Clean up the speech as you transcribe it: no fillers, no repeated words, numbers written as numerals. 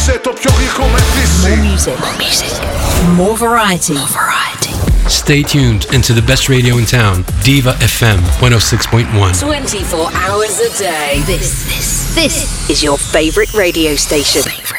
set up your come and listen. More music, more variety. Stay tuned into the best radio in town, Diva FM 106.1. 24 hours a day. This is your favorite radio station.